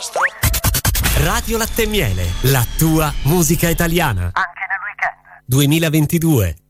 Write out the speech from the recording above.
Radio Latte e Miele, la tua musica italiana. Anche nel weekend. 2022.